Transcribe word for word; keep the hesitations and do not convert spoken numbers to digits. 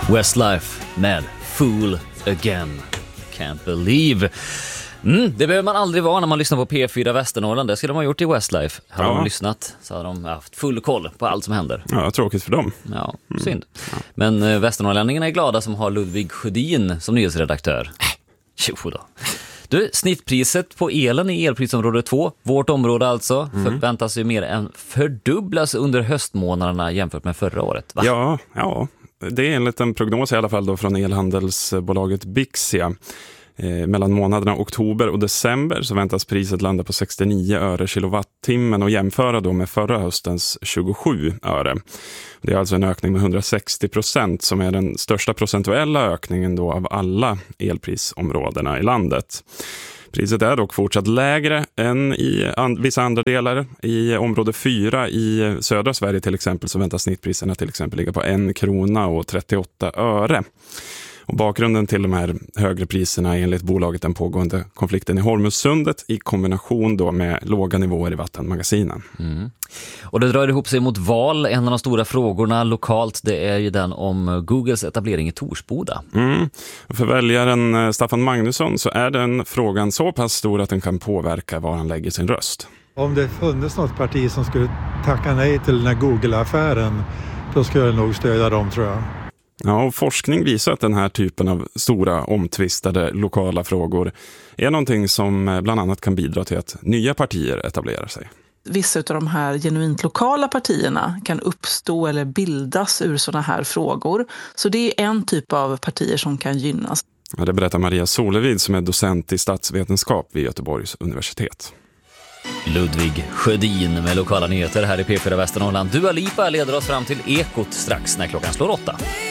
Westlife med Fool Again. Can't believe. Mm, det behöver man aldrig vara när man lyssnar på P fyra Västernorrland. Det skulle de ha gjort i Westlife. Hade ja. de lyssnat så hade de haft full koll på allt som händer. Ja, tråkigt för dem. Ja, synd. Mm. Men äh, Västernorrlänningarna är glada som har Ludvig Sjödin som nyhetsredaktör. Jo då. Du, snittpriset på elen i elprisområde två, vårt område alltså, mm. förväntas ju mer än fördubblas under höstmånaderna jämfört med förra året, va? Ja, ja. Det är enligt en prognos i alla fall då från elhandelsbolaget Bixia. Eh, mellan månaderna oktober och december så väntas priset landa på sextionio öre kilowattimmen och jämföra då med förra höstens tjugosju öre. Det är alltså en ökning med hundrasextio procent som är den största procentuella ökningen då av alla elprisområdena i landet. Priset är dock fortsatt lägre än i and- vissa andra delar. I område fyra i södra Sverige till exempel så väntas snittpriserna till exempel ligga på en krona och trettioåtta öre. Och bakgrunden till de här högre priserna är enligt bolaget den pågående konflikten i Hormuzsundet i kombination då med låga nivåer i vattenmagasinen. Mm. Och det drar ihop sig mot val. En av de stora frågorna lokalt det är ju den om Googles etablering i Torsboda. Mm. För väljaren Staffan Magnusson så är den frågan så pass stor att den kan påverka var han lägger sin röst. Om det funnits något parti som skulle tacka nej till den här Google-affären då skulle jag nog stödja dem, tror jag. Ja, och forskning visar att den här typen av stora omtvistade lokala frågor är någonting som bland annat kan bidra till att nya partier etablerar sig. Vissa av de här genuint lokala partierna kan uppstå eller bildas ur sådana här frågor. Så det är en typ av partier som kan gynnas. Ja, det berättar Maria Solevid som är docent i statsvetenskap vid Göteborgs universitet. Ludvig Sjödin med lokala nyheter här i P fyra Västernorrland. Dua Lipa leder oss fram till Ekot strax när klockan slår åtta.